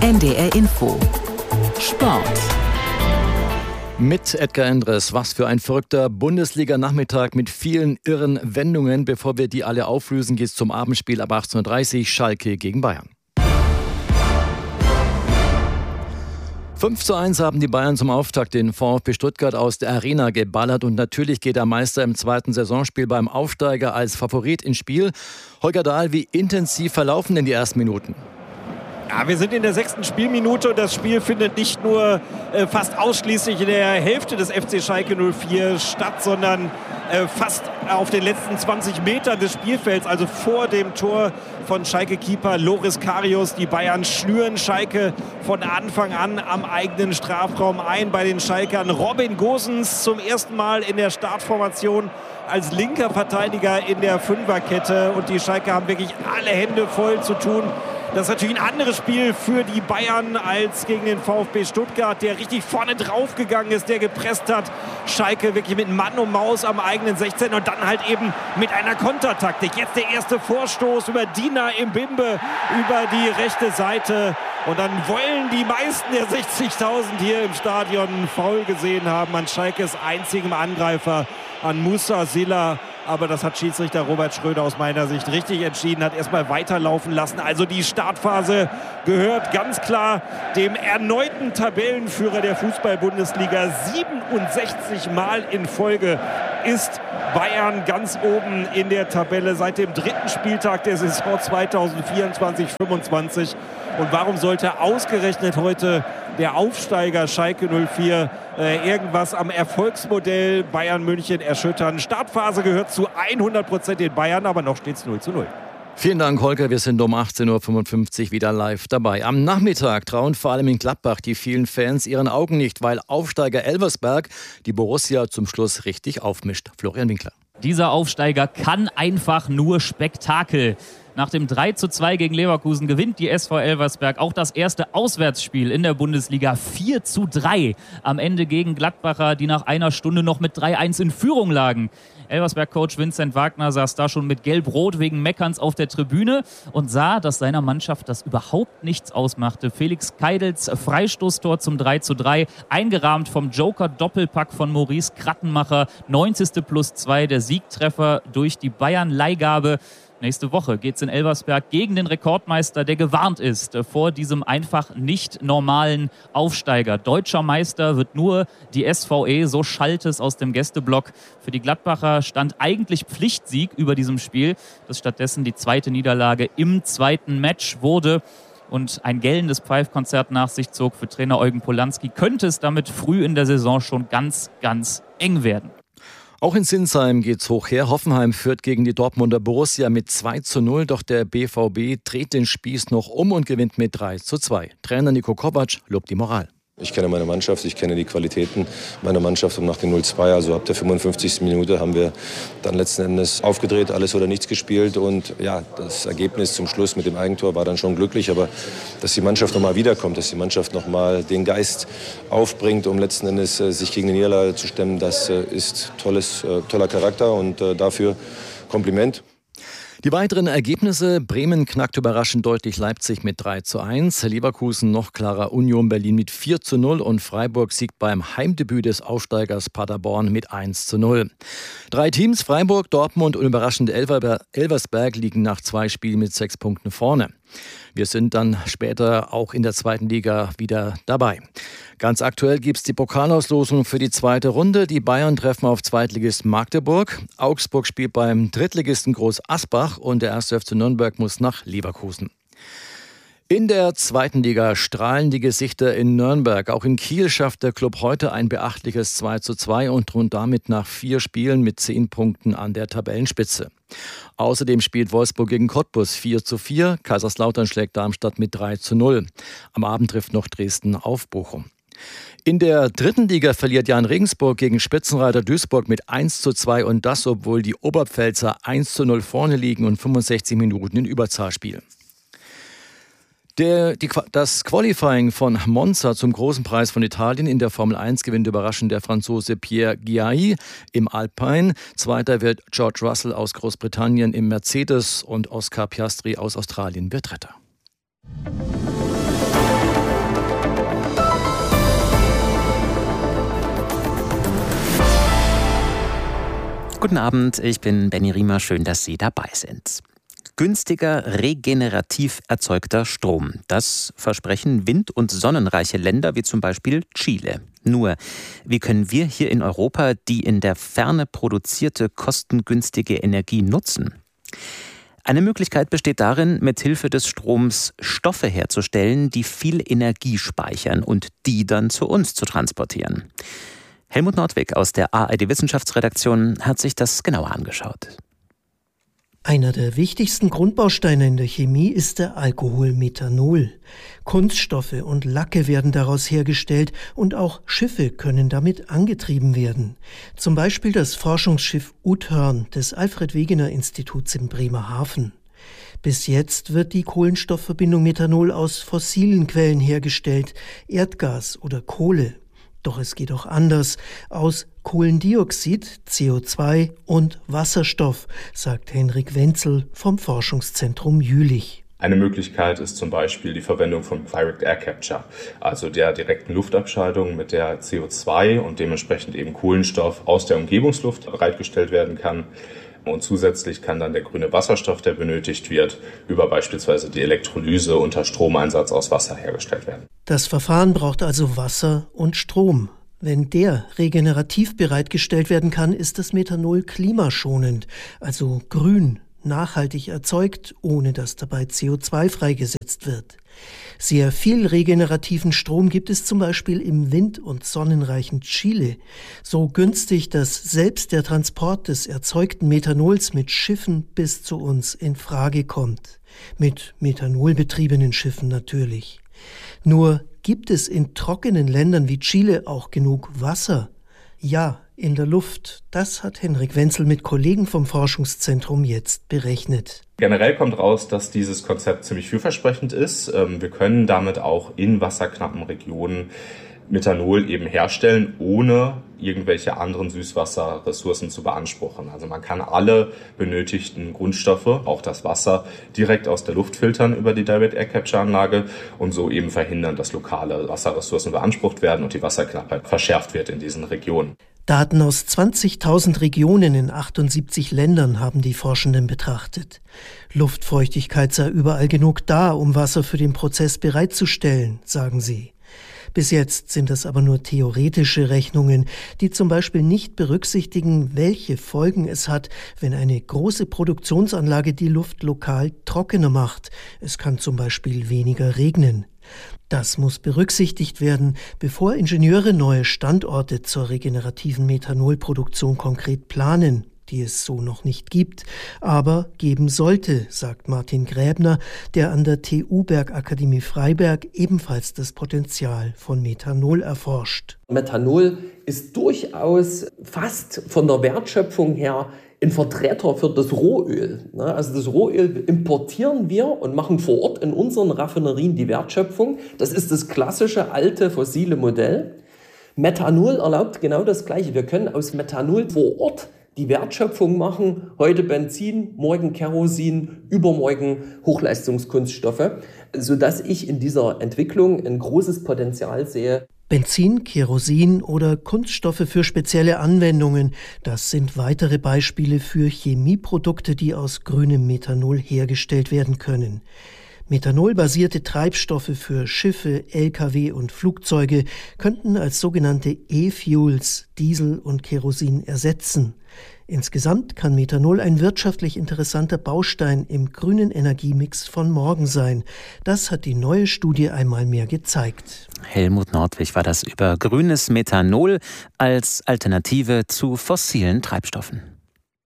NDR Info Sport. Mit Edgar Endres. Was für ein verrückter Bundesliga-Nachmittag mit vielen irren Wendungen. Bevor wir die alle auflösen, geht es zum Abendspiel ab 18:30 Uhr, Schalke gegen Bayern. 5:1 haben die Bayern zum Auftakt den VfB Stuttgart aus der Arena geballert. Und natürlich geht der Meister im zweiten Saisonspiel beim Aufsteiger als Favorit ins Spiel. Holger Dahl, wie intensiv verlaufen denn die ersten Minuten? Ja, wir sind in der 6. Spielminute und das Spiel findet nicht nur fast ausschließlich in der Hälfte des FC Schalke 04 statt, sondern fast auf den letzten 20 Metern des Spielfelds, also vor dem Tor von Schalke-Keeper Loris Karius. Die Bayern schnüren Schalke von Anfang an am eigenen Strafraum ein. Bei den Schalkern Robin Gosens zum ersten Mal in der Startformation als linker Verteidiger in der Fünferkette. Und die Schalke haben wirklich alle Hände voll zu tun. Das ist natürlich ein anderes Spiel für die Bayern als gegen den VfB Stuttgart, der richtig vorne drauf gegangen ist, der gepresst hat. Schalke wirklich mit Mann und Maus am eigenen 16 und dann halt eben mit einer Kontertaktik. Jetzt der erste Vorstoß über Dina Mbimbe über die rechte Seite. Und dann wollen die meisten der 60.000 hier im Stadion faul gesehen haben an Schalkes einzigem Angreifer, an Musa Silla. Aber das hat Schiedsrichter Robert Schröder aus meiner Sicht richtig entschieden, hat erstmal weiterlaufen lassen. Also die Startphase gehört ganz klar dem erneuten Tabellenführer der Fußball-Bundesliga. 67 Mal in Folge ist Bayern ganz oben in der Tabelle seit dem 3. Spieltag der Saison 2024/25. Und warum sollte ausgerechnet heute der Aufsteiger Schalke 04 irgendwas am Erfolgsmodell Bayern München erschüttern? Startphase gehört zu 100% den Bayern, aber noch steht es 0:0. Vielen Dank, Holger. Wir sind um 18:55 Uhr wieder live dabei. Am Nachmittag trauen vor allem in Gladbach die vielen Fans ihren Augen nicht, weil Aufsteiger Elversberg die Borussia zum Schluss richtig aufmischt. Florian Winkler. Dieser Aufsteiger kann einfach nur Spektakel. Nach dem 3:2 gegen Leverkusen gewinnt die SV Elversberg auch das erste Auswärtsspiel in der Bundesliga 4:3. Am Ende gegen Gladbacher, die nach einer Stunde noch mit 3:1 in Führung lagen. Elversberg-Coach Vincent Wagner saß da schon mit Gelb-Rot wegen Meckerns auf der Tribüne und sah, dass seiner Mannschaft das überhaupt nichts ausmachte. Felix Keidels Freistoßtor zum 3:3, eingerahmt vom Joker-Doppelpack von Maurice Krattenmacher. 90+2, der Siegtreffer durch die Bayern-Leihgabe. Nächste Woche geht es in Elversberg gegen den Rekordmeister, der gewarnt ist vor diesem einfach nicht normalen Aufsteiger. Deutscher Meister wird nur die SVE, so schallt es aus dem Gästeblock. Für die Gladbacher stand eigentlich Pflichtsieg über diesem Spiel, das stattdessen die zweite Niederlage im zweiten Match wurde und ein gellendes Pfeifkonzert nach sich zog. Für Trainer Eugen Polanski könnte es damit früh in der Saison schon ganz, ganz eng werden. Auch in Sinsheim geht's hoch her. Hoffenheim führt gegen die Dortmunder Borussia mit 2:0. Doch der BVB dreht den Spieß noch um und gewinnt mit 3:2. Trainer Niko Kovac lobt die Moral. Ich kenne meine Mannschaft, ich kenne die Qualitäten meiner Mannschaft und nach dem 0:2, also ab der 55. Minute haben wir dann letzten Endes aufgedreht, alles oder nichts gespielt und ja, das Ergebnis zum Schluss mit dem Eigentor war dann schon glücklich, aber dass die Mannschaft nochmal wiederkommt, dass die Mannschaft nochmal den Geist aufbringt, um letzten Endes sich gegen die Niederlage zu stemmen, das ist toller Charakter und dafür Kompliment. Die weiteren Ergebnisse: Bremen knackt überraschend deutlich Leipzig mit 3:1, Leverkusen noch klarer Union Berlin mit 4:0 und Freiburg siegt beim Heimdebüt des Aufsteigers Paderborn mit 1:0. 3 Teams, Freiburg, Dortmund und überraschend Elversberg, liegen nach 2 Spielen mit 6 Punkten vorne. Wir sind dann später auch in der zweiten Liga wieder dabei. Ganz aktuell gibt es die Pokalauslosung für die zweite Runde. Die Bayern treffen auf Zweitligisten Magdeburg. Augsburg spielt beim Drittligisten Groß Asbach und der 1. FC Nürnberg muss nach Leverkusen. In der zweiten Liga strahlen die Gesichter in Nürnberg. Auch in Kiel schafft der Club heute ein beachtliches 2:2 und thront damit nach 4 Spielen mit 10 Punkten an der Tabellenspitze. Außerdem spielt Wolfsburg gegen Cottbus 4:4. Kaiserslautern schlägt Darmstadt mit 3:0. Am Abend trifft noch Dresden auf Bochum. In der dritten Liga verliert Jan Regensburg gegen Spitzenreiter Duisburg mit 1:2 und das, obwohl die Oberpfälzer 1:0 vorne liegen und 65 Minuten in Überzahl spielen. Das Qualifying von Monza zum großen Preis von Italien in der Formel 1 gewinnt überraschend der Franzose Pierre Gasly im Alpine. Zweiter wird George Russell aus Großbritannien im Mercedes und Oscar Piastri aus Australien wird Dritter. Guten Abend, ich bin Benny Riemer. Schön, dass Sie dabei sind. Günstiger, regenerativ erzeugter Strom. Das versprechen wind- und sonnenreiche Länder wie zum Beispiel Chile. Nur, wie können wir hier in Europa die in der Ferne produzierte, kostengünstige Energie nutzen? Eine Möglichkeit besteht darin, mit Hilfe des Stroms Stoffe herzustellen, die viel Energie speichern und die dann zu uns zu transportieren. Helmut Nordwig aus der ARD-Wissenschaftsredaktion hat sich das genauer angeschaut. Einer der wichtigsten Grundbausteine in der Chemie ist der Alkohol Methanol. Kunststoffe und Lacke werden daraus hergestellt und auch Schiffe können damit angetrieben werden. Zum Beispiel das Forschungsschiff Uthörn des Alfred-Wegener-Instituts in Bremerhaven. Bis jetzt wird die Kohlenstoffverbindung Methanol aus fossilen Quellen hergestellt, Erdgas oder Kohle. Doch es geht auch anders, aus Kohlendioxid, CO2 und Wasserstoff, sagt Henrik Wenzel vom Forschungszentrum Jülich. Eine Möglichkeit ist zum Beispiel die Verwendung von Direct Air Capture, also der direkten Luftabscheidung, mit der CO2 und dementsprechend eben Kohlenstoff aus der Umgebungsluft bereitgestellt werden kann. Und zusätzlich kann dann der grüne Wasserstoff, der benötigt wird, über beispielsweise die Elektrolyse unter Stromeinsatz aus Wasser hergestellt werden. Das Verfahren braucht also Wasser und Strom. Wenn der regenerativ bereitgestellt werden kann, ist das Methanol klimaschonend, also grün, nachhaltig erzeugt, ohne dass dabei CO2 freigesetzt wird. Sehr viel regenerativen Strom gibt es zum Beispiel im wind- und sonnenreichen Chile. So günstig, dass selbst der Transport des erzeugten Methanols mit Schiffen bis zu uns in Frage kommt. Mit methanolbetriebenen Schiffen natürlich. Nur gibt es in trockenen Ländern wie Chile auch genug Wasser? Ja, in der Luft. Das hat Henrik Wenzel mit Kollegen vom Forschungszentrum jetzt berechnet. Generell kommt raus, dass dieses Konzept ziemlich vielversprechend ist. Wir können damit auch in wasserknappen Regionen Methanol eben herstellen, ohne irgendwelche anderen Süßwasserressourcen zu beanspruchen. Also man kann alle benötigten Grundstoffe, auch das Wasser, direkt aus der Luft filtern über die Direct Air Capture Anlage und so eben verhindern, dass lokale Wasserressourcen beansprucht werden und die Wasserknappheit verschärft wird in diesen Regionen. Daten aus 20.000 Regionen in 78 Ländern haben die Forschenden betrachtet. Luftfeuchtigkeit sei überall genug da, um Wasser für den Prozess bereitzustellen, sagen sie. Bis jetzt sind das aber nur theoretische Rechnungen, die zum Beispiel nicht berücksichtigen, welche Folgen es hat, wenn eine große Produktionsanlage die Luft lokal trockener macht. Es kann zum Beispiel weniger regnen. Das muss berücksichtigt werden, bevor Ingenieure neue Standorte zur regenerativen Methanolproduktion konkret planen, die es so noch nicht gibt, aber geben sollte, sagt Martin Gräbner, der an der TU Bergakademie Freiberg ebenfalls das Potenzial von Methanol erforscht. Methanol ist durchaus fast von der Wertschöpfung her ein Vertreter für das Rohöl. Also das Rohöl importieren wir und machen vor Ort in unseren Raffinerien die Wertschöpfung. Das ist das klassische alte fossile Modell. Methanol erlaubt genau das Gleiche. Wir können aus Methanol vor Ort die Wertschöpfung machen. Heute Benzin, morgen Kerosin, übermorgen Hochleistungskunststoffe, sodass ich in dieser Entwicklung ein großes Potenzial sehe. Benzin, Kerosin oder Kunststoffe für spezielle Anwendungen, das sind weitere Beispiele für Chemieprodukte, die aus grünem Methanol hergestellt werden können. Methanolbasierte Treibstoffe für Schiffe, Lkw und Flugzeuge könnten als sogenannte E-Fuels Diesel und Kerosin ersetzen. Insgesamt kann Methanol ein wirtschaftlich interessanter Baustein im grünen Energiemix von morgen sein. Das hat die neue Studie einmal mehr gezeigt. Helmut Nordwig war das über grünes Methanol als Alternative zu fossilen Treibstoffen.